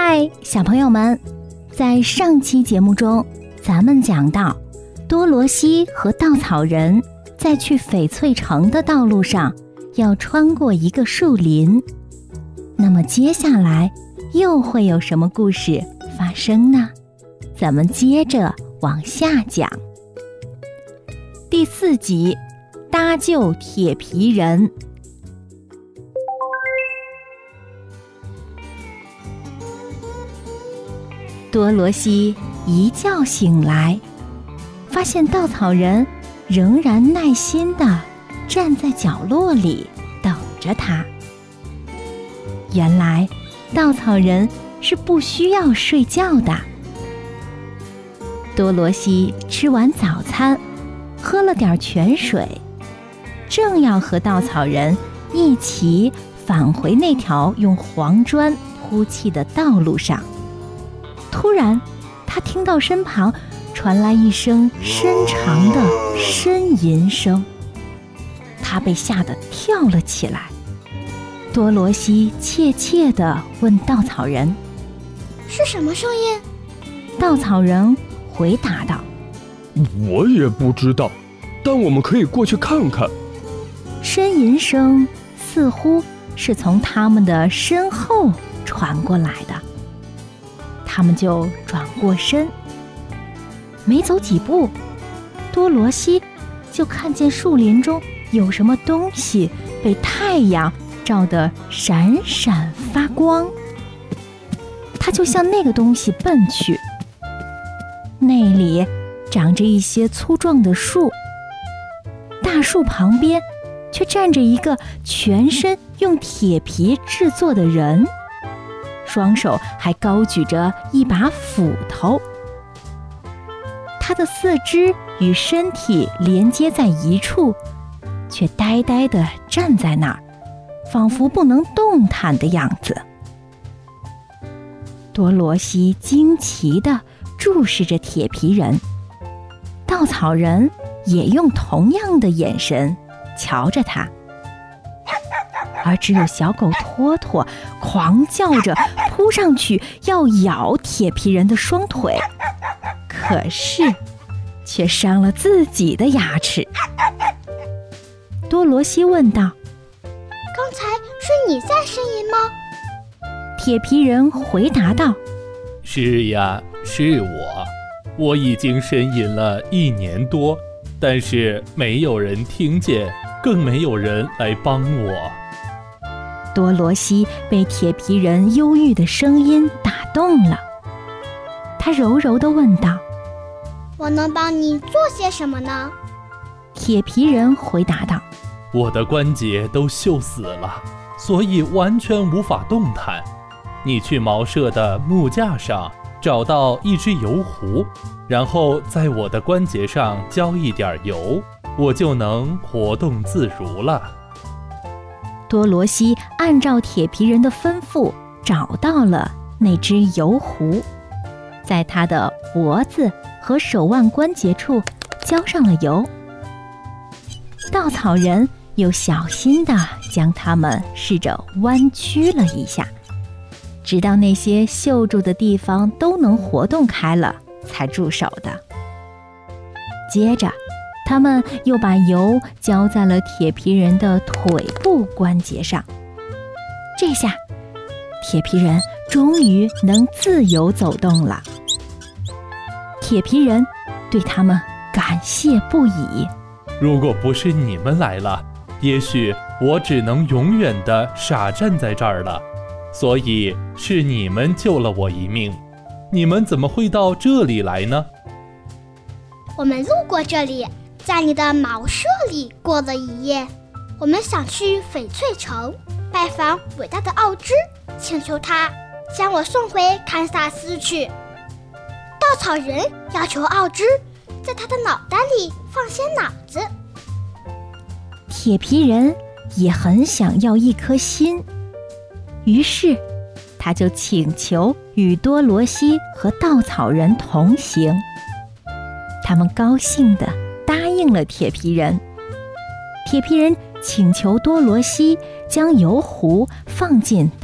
嗨，小朋友们，在上期节目中，咱们讲到多罗西和稻草人在去翡翠城的道路上要穿过一个树林。那么接下来又会有什么故事发生呢？咱们接着往下讲。第4集，搭救铁皮人。多罗西一觉醒来，发现稻草人仍然耐心地站在角落里等着他。原来稻草人是不需要睡觉的。多罗西吃完早餐，喝了点泉水，正要和稻草人一起返回那条用黄砖铺砌的道路上，突然他听到身旁传来一声深长的呻吟声，他被吓得跳了起来。多罗西怯怯地问稻草人：“ 是什么声音？” 稻草人回答道：“ 我也不知道，但我们可以过去看看。” 呻吟声似乎是从他们的身后传过来的，他们就转过身。没走几步，多罗西就看见树林中有什么东西被太阳照得闪闪发光，他就向那个东西奔去。那里长着一些粗壮的树，大树旁边却站着一个全身用铁皮制作的人，双手还高举着一把斧头。他的四肢与身体连接在一处，却呆呆地站在那儿，仿佛不能动弹的样子。多罗西惊奇地注视着铁皮人，稻草人也用同样的眼神瞧着他，而只有小狗托托狂叫着扑上去要咬铁皮人的双腿，可是却伤了自己的牙齿。多罗西问道：“ 刚才是你在呻吟吗？” 铁皮人回答道：“ 是呀，是我已经呻吟了1年多，但是没有人听见，更没有人来帮我。” 多罗西被铁皮人忧郁的声音打动了，他柔柔地问道：“ 我能帮你做些什么呢？” 铁皮人回答道：“ 我的关节都锈死了，所以完全无法动弹。你去茅舍的木架上找到一只油壶，然后在我的关节上浇一点油，我就能活动自如了。” 多罗西按照铁皮人的吩咐找到了那只油壶，在他的脖子和手腕关节处浇上了油。稻草人又小心地将它们试着弯曲了一下，直到那些锈住的地方都能活动开了，才住手的。接着他们又把油浇在了铁皮人的腿部关节上，这下铁皮人终于能自由走动了。铁皮人对他们感谢不已。 如果不是你们来了，也许我只能永远地傻站在这儿了。所以是你们救了我一命。你们怎么会到这里来呢？ 我们路过这里，在你的茅舍里过了一夜。我们想去翡翠城拜访伟大的奥芝，请求他将我送回堪萨斯去。稻草人要求奥芝在他的脑袋里放些脑子。 铁皮人也很想要一颗心，于是他就请求与多罗西和稻草人同行。他们高兴地答应了铁皮人。铁皮人请求多罗西将油壶放进